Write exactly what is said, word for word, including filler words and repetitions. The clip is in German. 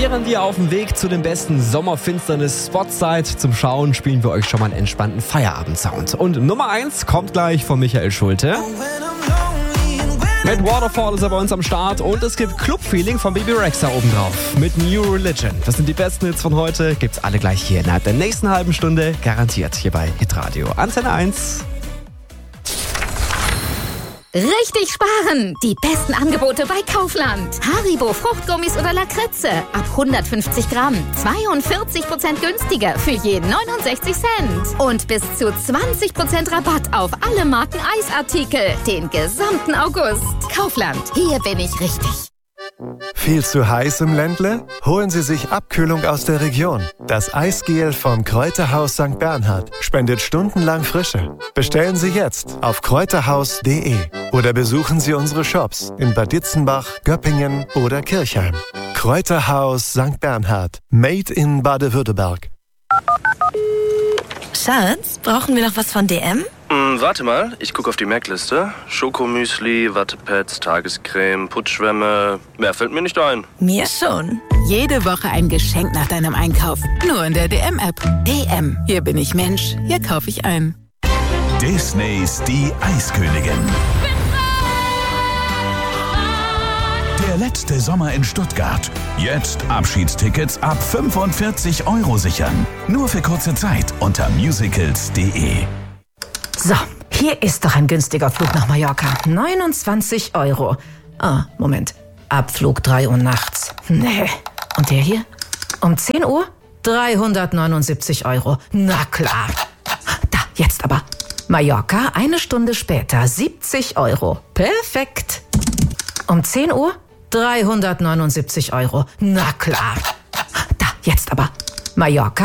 Während ihr auf dem Weg zu den besten Sommerfinsternis-Spots seid, zum Schauen spielen wir euch schon mal einen entspannten Feierabend-Sound. Und Nummer eins kommt gleich von Michael Schulte. Mit Waterfall ist er bei uns am Start und es gibt Club-Feeling von Baby Rexha obendrauf mit New Religion. Das sind die besten Hits von heute, gibt's alle gleich hier innerhalb der nächsten halben Stunde, garantiert hier bei Hitradio. Antenne eins. Richtig sparen! Die besten Angebote bei Kaufland. Haribo Fruchtgummis oder Lakritze ab hundertfünfzig Gramm. zweiundvierzig Prozent günstiger für jeden neunundsechzig Cent. Und bis zu zwanzig Prozent Rabatt auf alle Marken Eisartikel. Den gesamten August. Kaufland, hier bin ich richtig. Viel zu heiß im Ländle? Holen Sie sich Abkühlung aus der Region. Das Eisgel vom Kräuterhaus Sankt Bernhard spendet stundenlang Frische. Bestellen Sie jetzt auf kräuterhaus punkt de oder besuchen Sie unsere Shops in Bad Ditzenbach, Göppingen oder Kirchheim. Kräuterhaus Sankt Bernhard. Made in Baden-Württemberg. Schatz, brauchen wir noch was von D M? Mm, warte mal, ich gucke auf die Merkliste. Schokomüsli, Wattepads, Tagescreme, Putzschwämme. Mehr fällt mir nicht ein. Mir schon. Jede Woche ein Geschenk nach deinem Einkauf. Nur in der D M-App. D M. Hier bin ich Mensch. Hier kaufe ich ein. Disneys Die Eiskönigin. Der letzte Sommer in Stuttgart. Jetzt Abschiedstickets ab fünfundvierzig Euro sichern. Nur für kurze Zeit unter musicals punkt de. So, hier ist doch ein günstiger Flug nach Mallorca. neunundzwanzig Euro. Ah, Moment. Abflug drei Uhr nachts. Nee. Und der hier? Um zehn Uhr? dreihundertneunundsiebzig Euro. Na klar. Da, jetzt aber. Mallorca, eine Stunde später, siebzig Euro. Perfekt. Um zehn Uhr? dreihundertneunundsiebzig Euro. Na klar. Da, jetzt aber. Mallorca.